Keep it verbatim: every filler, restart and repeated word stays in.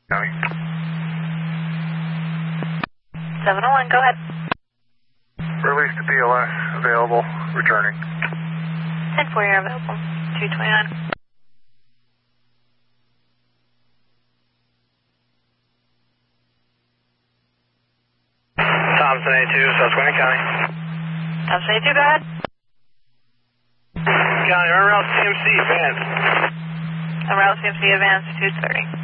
County. seven oh one, go ahead. Release to P L S, available, returning. ten four, you're available. two twenty-nine. Thompson A two, Susquehanna County. Thompson A two, go ahead. County, run route C M C, advance. I'm route C M C advance, two thirty.